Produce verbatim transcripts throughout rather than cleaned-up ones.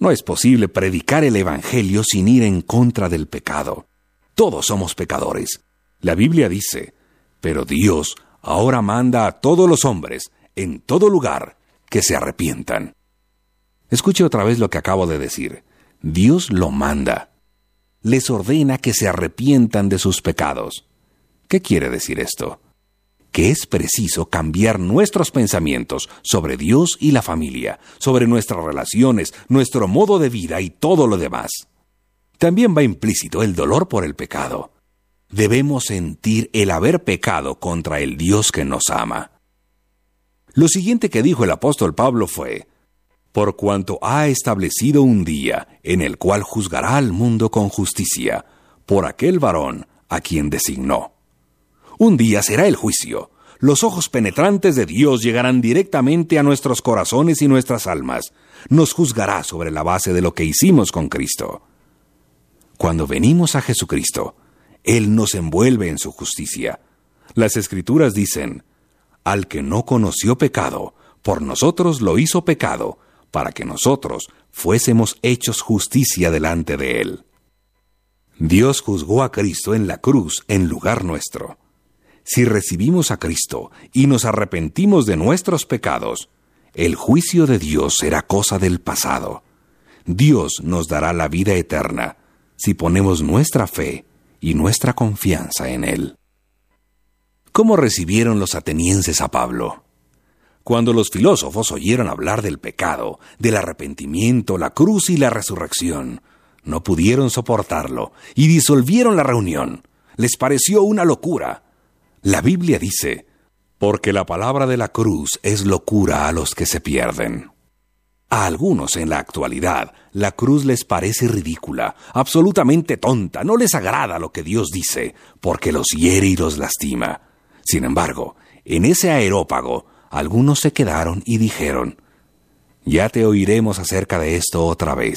No es posible predicar el Evangelio sin ir en contra del pecado. Todos somos pecadores. La Biblia dice, pero Dios ahora manda a todos los hombres, en todo lugar, que se arrepientan. Escuche otra vez lo que acabo de decir. Dios lo manda. Les ordena que se arrepientan de sus pecados. ¿Qué quiere decir esto? Que es preciso cambiar nuestros pensamientos sobre Dios y la familia, sobre nuestras relaciones, nuestro modo de vida y todo lo demás. También va implícito el dolor por el pecado. Debemos sentir el haber pecado contra el Dios que nos ama. Lo siguiente que dijo el apóstol Pablo fue, por cuanto ha establecido un día en el cual juzgará al mundo con justicia, por aquel varón a quien designó. Un día será el juicio. Los ojos penetrantes de Dios llegarán directamente a nuestros corazones y nuestras almas. Nos juzgará sobre la base de lo que hicimos con Cristo. Cuando venimos a Jesucristo, Él nos envuelve en su justicia. Las Escrituras dicen, al que no conoció pecado, por nosotros lo hizo pecado, para que nosotros fuésemos hechos justicia delante de Él. Dios juzgó a Cristo en la cruz en lugar nuestro. Si recibimos a Cristo y nos arrepentimos de nuestros pecados, el juicio de Dios será cosa del pasado. Dios nos dará la vida eterna si ponemos nuestra fe y nuestra confianza en Él. ¿Cómo recibieron los atenienses a Pablo? Cuando los filósofos oyeron hablar del pecado, del arrepentimiento, la cruz y la resurrección, no pudieron soportarlo y disolvieron la reunión. Les pareció una locura. La Biblia dice, porque la palabra de la cruz es locura a los que se pierden. A algunos en la actualidad, la cruz les parece ridícula, absolutamente tonta, no les agrada lo que Dios dice, porque los hiere y los lastima. Sin embargo, en ese areópago, algunos se quedaron y dijeron, ya te oiremos acerca de esto otra vez.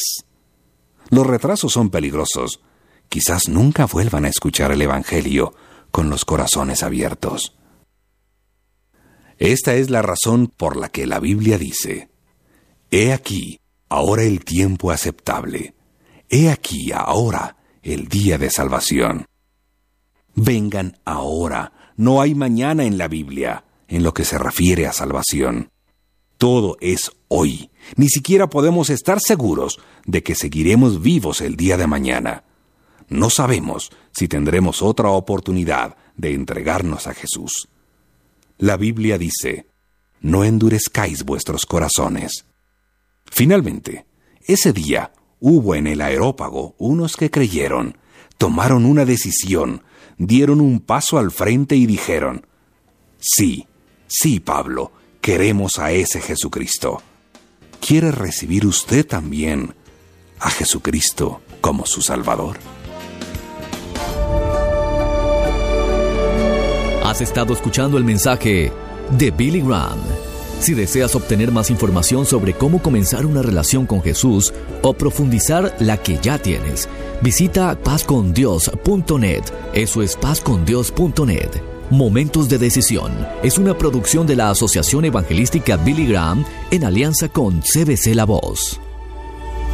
Los retrasos son peligrosos. Quizás nunca vuelvan a escuchar el Evangelio con los corazones abiertos. Esta es la razón por la que la Biblia dice, he aquí, ahora el tiempo aceptable. He aquí, ahora, el día de salvación. Vengan ahora. No hay mañana en la Biblia, en lo que se refiere a salvación. Todo es hoy. Ni siquiera podemos estar seguros de que seguiremos vivos el día de mañana. No sabemos si tendremos otra oportunidad de entregarnos a Jesús. La Biblia dice, no endurezcáis vuestros corazones. Finalmente, ese día hubo en el areópago unos que creyeron, tomaron una decisión, dieron un paso al frente y dijeron, sí, sí, Pablo, queremos a ese Jesucristo. ¿Quiere recibir usted también a Jesucristo como su Salvador? Has estado escuchando el mensaje de Billy Graham. Si deseas obtener más información sobre cómo comenzar una relación con Jesús o profundizar la que ya tienes, visita paz con dios punto net. Eso es paz con dios punto net. Momentos de Decisión es una producción de la Asociación Evangelística Billy Graham en alianza con C B C La Voz.